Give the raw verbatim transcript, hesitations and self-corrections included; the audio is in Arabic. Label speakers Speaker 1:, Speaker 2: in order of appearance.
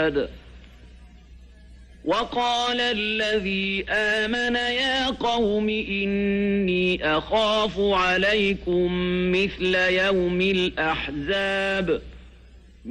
Speaker 1: أحد. وقال الذي آمن يا قوم إني أخاف عليكم مثل يوم الأحزاب